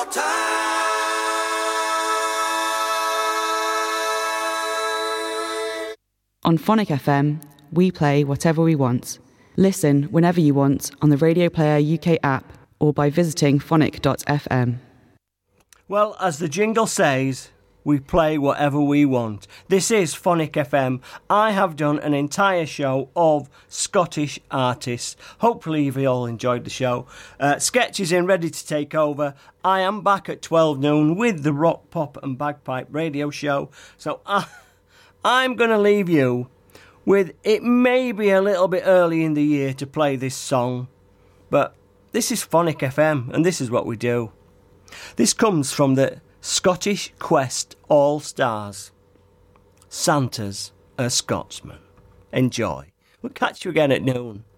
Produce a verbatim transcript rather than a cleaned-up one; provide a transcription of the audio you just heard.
more time. On Phonic F M, we play whatever we want. Listen whenever you want on the Radio Player U K app or by visiting phonic dot f m. Well, as the jingle says, we play whatever we want. This is Phonic F M. I have done an entire show of Scottish artists. Hopefully you've all enjoyed the show. Uh, Sketch is in, ready to take over. I am back at twelve noon with the Rock, Pop and Bagpipe radio show. So I, I'm going to leave you with, it may be a little bit early in the year to play this song, but this is Phonic F M and this is what we do. This comes from the Scottish Quest All Stars. Santa's a Scotsman. Enjoy. We'll catch you again at noon.